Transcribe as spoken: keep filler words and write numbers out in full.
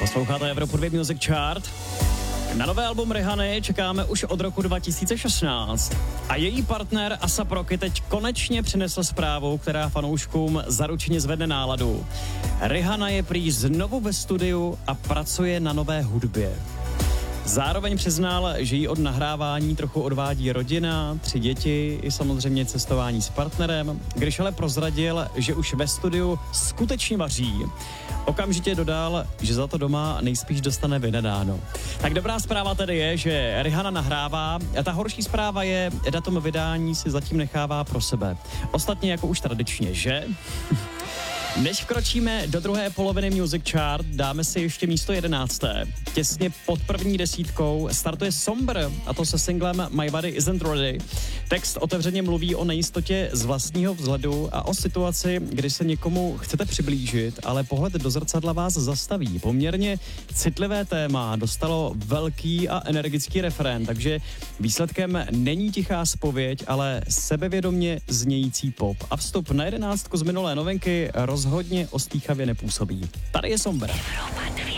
Posloucháte Evropu dva Music Chart. Na nové album Rihany čekáme už od roku dva tisíce šestnáct. A její partner A$ap Rocky teď konečně přinesl zprávu, která fanouškům zaručeně zvedne náladu. Rihana je prý znovu ve studiu a pracuje na nové hudbě. Zároveň přiznal, že jí od nahrávání trochu odvádí rodina, tři děti i samozřejmě cestování s partnerem. Když ale prozradil, že už ve studiu skutečně vaří, okamžitě dodal, že za to doma nejspíš dostane vynadáno. Tak dobrá zpráva tedy je, že Rihana nahrává, a ta horší zpráva je, datum vydání si zatím nechává pro sebe. Ostatně jako už tradičně, že? Než vkročíme do druhé poloviny Music Chart, dáme si ještě místo jedenácté. Těsně pod první desítkou startuje Somber, a to se singlem My Body Isn't Ready. Text otevřeně mluví o nejistotě z vlastního vzhledu a o situaci, kdy se někomu chcete přiblížit, ale pohled do zrcadla vás zastaví. Poměrně citlivé téma dostalo velký a energický refrén, takže výsledkem není tichá zpověď, ale sebevědomě znějící pop. A vstup na jedenáctku z minulé novinky rozhodně ostýchavě nepůsobí. Tady je Somber.